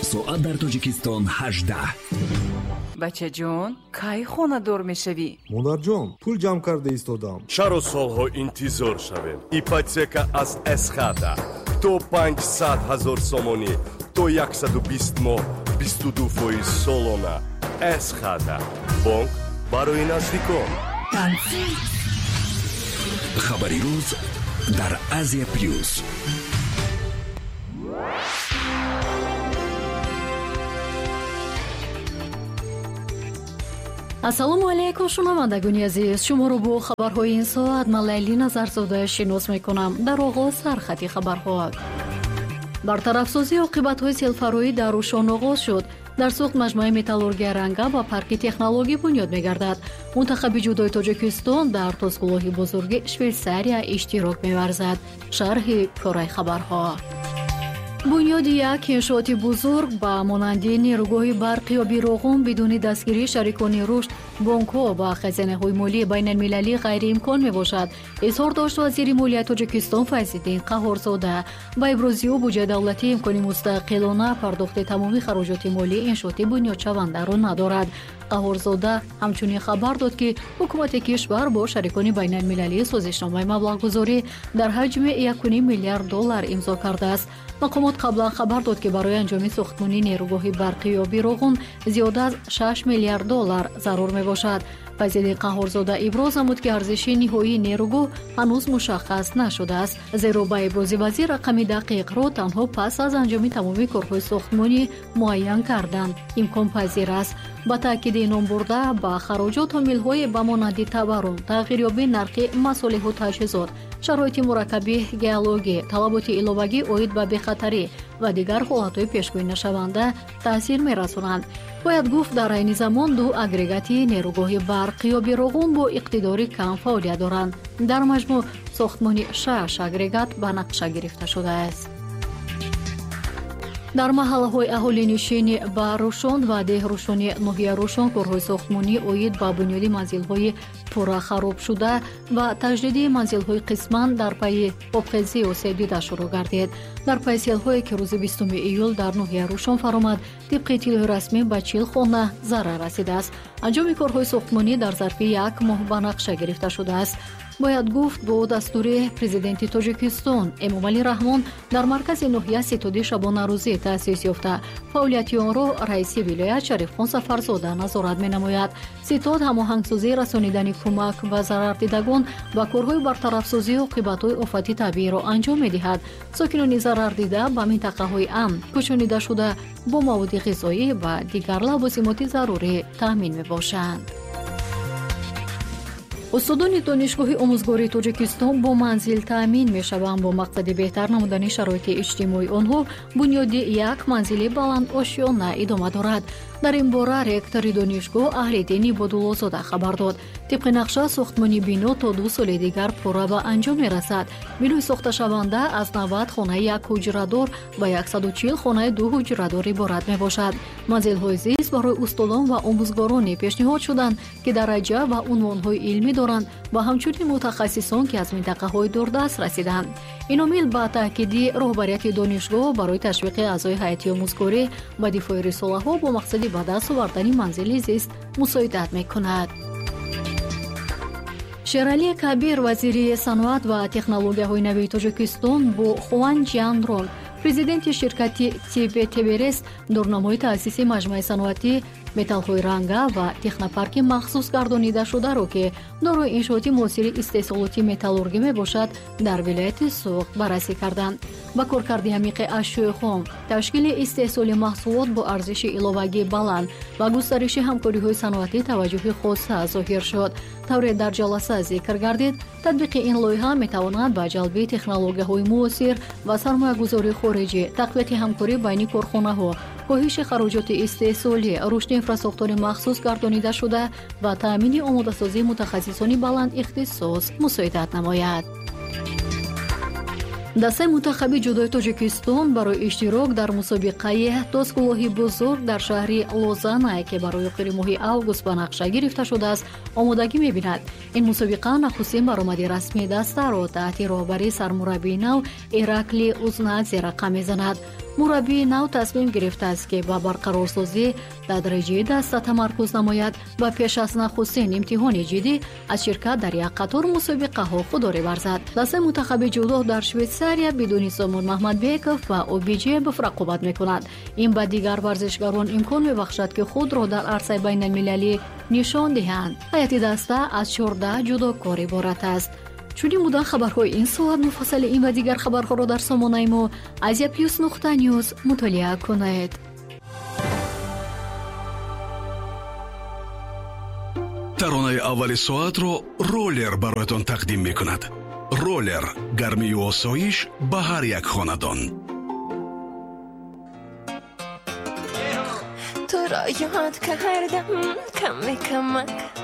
соат дар Тоҷикистон 18. бача ҷон, кай хонадор мешавӣ? монарҷон, пул ҷамъ карда истодам. чаро солҳо интизор шавем? ипотека аз эсхата то 500,000 сомонӣ то 120 моҳ 22% солона. эсхата бонк барои наздикон. хабари рӯз дар Азия плюс. ассалому алайкум шунавандагони азиз, шуморо бо хабарҳои ин соат ман Лайли Назарзода шинос мекунам. дар оғоз сархати хабарҳо. бартарафсозии оқибатҳои селфароӣ дар Рӯшон оғоз шуд. дар сӯхт маҷмӯаи металлургия Ранга ва парки технологӣ бунёд мегардад. мунтахаби ҷудои Тоҷикистон дар тозгулоҳи бузурги Швейтсария иштирок меварзад. шарҳи пораи хабарҳо. бунёди як иншооти бузург ба монанди нерӯгоҳи барқи ё бироғун бидуни дастгирии шарикони рушд, бонкҳо ва хазинаҳои молии байналмилалӣ ғайриимкон мебошад. изҳор дошт вазири молияи Тоҷикистон Файзиддин Қаҳорзода. ба ибрози ӯ буҷаи давлатӣ имкони мустақилона пардохти тамоми хароҷоти молии иншооти бунёдшавандаро надорад. Қаҳорзода ҳамчунин хабар дод, ки ҳукумати кишвар бо шарикони байналмилалӣ созишномаи маблағгузорӣ дар ҳаҷми $1.5 миллиард имзо кардааст. мақомот қаблан хабар дод, ки барои анҷоми сохтмонии нерӯгоҳи барқӣ ё бироғун зиёда аз $6 миллиард зарур мебошад. Файзиддин Қаҳорзода иброз намуд, ки арзиши ниҳоии нерӯгоҳ ҳанӯз мушаххас нашудааст. зеро ба ибрози вазир рақами дақиқро танҳо пас аз анҷоми тамоми корҳои сохтмонӣ муайян кардан имконпазир аст. ба таъкиди ин он бурда ба хароҷот омилҳои ба монанди таваррум, тағйирёбии нархи масолиҳу таҷҳизот, шароити мураккаби геологӣ, талаботи иловагӣ оид ба бехатарӣ ва дигар ҳолатҳои пешгӯинашаванда таъсир мерасонанд. бояд гуфт, дар айни замон ду агрегати нерӯгоҳи барқ ё бироғун бо иқтидори кам фаъолият доранд. дар маҷмӯъ сохтмони 6 агрегат ба нақша гирифта шудааст. дар маҳаллаҳои аҳолинишини ба Рӯшон ва деҳрӯшони ноҳияи Рӯшон корҳои сохтмонӣ оид ба бунёди манзилҳои пурра харобшуда ва таҷдидии манзилҳои қисман дар пайи обхезии осеб дида шурӯъ гардид. дар пайи селҳое, ки рӯзи 20 июл дар ноҳияи Рӯшон фаромад, тибқи иттилои расмӣ ба 40 хона зарар расидааст. анҷоми корҳои сохтмонӣ дар зарфи як моҳ ба нақша гирифта шудааст. бояд гуфт, бо дастури президенти Тоҷикистон Эмомалӣ Раҳмон дар маркази ноҳия ситоди шабонарӯзӣ таъсис ёфта. фаъолияти онро раиси вилоят Шарифхон Сафарзода назорат менамояд. ситод ҳамоҳангсозии расонидани кӯмак ба зарардидагон ба корҳои бартарафсозии оқибатҳои офати табииро анҷом медиҳад. сокинони зарардида ба минтақаҳои амн кӯчонида шуда бо маводи ғизоӣ ва дигар лавозимоти зарурӣ таъмин мебошанд. устодони донишгоҳи омӯзгории Тоҷикистон бо манзил таъмин мешаванд. бо мақсади беҳтар намудани шароити иҷтимоии онҳо бунёди як манзили баландошёна идома дорад. дар ин бора ректори донишгоҳ Аҳлиддин Бодуллозода хабар дод. тибқи нақша сохтмони бино то 2 соли дигар пурра ба анҷом мерасад. бинои сохташаванда аз 90 хонаи як ҳуҷрадор ва 140 хонаи 2 ҳуҷрадор иборат мебошад. манзилҳои зист барои устодон ва омӯзгороне пешниҳод шуданд, ки дараҷа ва унвонҳои илмӣ доранд ва ҳамчунин мутахассисон, ки аз минтақаҳои дурдаст расиданд. ин омил ба таъкиди роҳбарияти донишгоҳ барои ташвиқи аъзои ҳайати омӯзгорӣ ба дифои рисолаҳо бо мақсади ба даст овардани манзили зист мусоидат мекунад. Шералӣ Кабир, вазири саноат ва технологияҳои навии Тоҷикистон, бо Хуан Ҷианрон, президенти ширкати Тибет-Эверест, дурнамои таъсиси маҷмӯаи саноатӣ металлҳои Ранга ва технопарки махсус гардонидашударо, ки дорои иншооти муосири истеҳсолоти металлургӣ мебошад, дар вилояти Суғд баррасӣ карданд. ба коркарди амиқи ашёи хом, ташкили истеҳсоли маҳсулот бо арзиши иловагии баланд ва густариши ҳамкориҳои саноатӣ таваҷҷӯҳи хоса зоҳир шуд. тавре дар ҷаласа зикр гардид, татбиқи ин лоиҳа метавонад ба ҷалби технологияҳои муосир ва сармоягузории хориҷӣ, тақвияти ҳамкорӣ байни корхонаҳо, коҳиши хароҷоти истеҳсолӣ, рушди инфраструктури махсус гардонида шуда ва таъмини омодасозии мутахассисони баланд ихтисос мусоидат намояд. дастаи мунтахаби ҷудои Тоҷикистон барои иштирок дар мусобиқаи дозгулоҳи бузург дар шаҳри Лозанна, ки барои охири моҳи август ба нақша гирифта шудааст, омодагӣ мебинад. ин мусобиқа нахустин баромади расмии дастаро таҳти роҳбарии сармураббии нав Иракли Узнадзе рақам мезанад. مربی نو تصمیم گرفته است که با برقرارسازی در درجه دسته تمرکز نماید و پیش از نخستین امتحان جدی از شرکت در یک قطار مسابقه ها خودداری ورزد. دسته منتخب جودو در شویتساریا بدون سامان محمدبیکوف و اوبیجیبوف رقابت میکند. این به دیگر ورزشکاران امکان میبخشد که خود را در عرصه بین المللی نشان دهند. هیئت دسته از 14 جودوکار عبارت است. چونین بودن خبرهای این ساعت. مفصل این و دیگر خبرها را در سامانه ما aziaplus.news مطالعه کنید. таронаи аввали соатро роллер бароятон тақдим мекунад. роллер гармию осоиш ба ҳар як хонадон. تو را یاد کردم کمی کمک